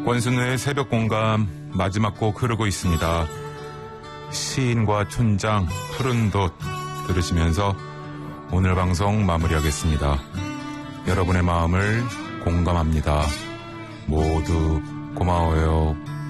권순우의 새벽 공감 마지막 곡 흐르고 있습니다. 시인과 촌장 푸른 돛 들으시면서 오늘 방송 마무리하겠습니다. 여러분의 마음을 공감합니다. 모두 고마워요.